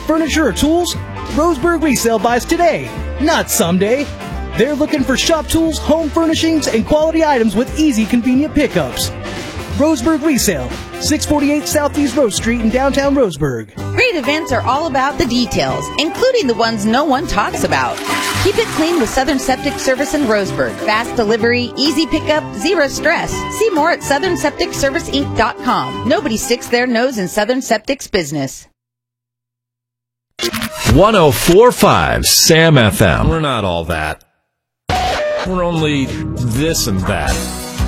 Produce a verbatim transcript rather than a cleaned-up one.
furniture or tools? Roseburg Resale buys today, not someday. They're looking for shop tools, home furnishings, and quality items with easy, convenient pickups. Roseburg Resale, six forty-eight Southeast Rose Street in downtown Roseburg. Great events are all about the details, including the ones no one talks about. Keep it clean with Southern Septic Service in Roseburg. Fast delivery, easy pickup, zero stress. See more at southern septic service inc dot com. Nobody sticks their nose in Southern Septic's business. one oh four point five Sam F M. We're not all that. We're only this and that.